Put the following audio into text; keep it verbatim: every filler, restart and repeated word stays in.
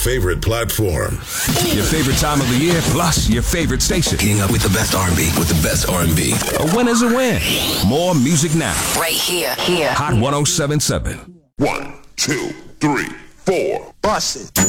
favorite platform. Your favorite time of the year, plus your favorite station. Getting up with the best R and B, with the best R and B. A win is a win. More music now. Right here, here. Hot one oh seven point seven. One, two, three, four. Bust it.